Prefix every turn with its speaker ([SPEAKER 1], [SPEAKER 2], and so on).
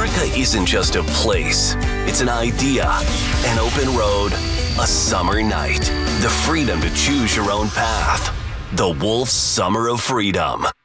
[SPEAKER 1] America isn't just a place, it's an idea, an open road, a summer night, the freedom to choose your own path. The Wolf Summer of Freedom.